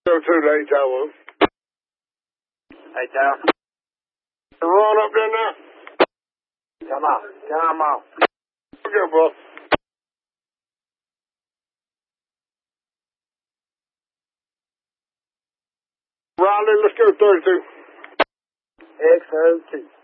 Go to the H-Tower. Hey, Tower. Run up there now. Come on. Okay, bro. Riley, let's go 32. XO2.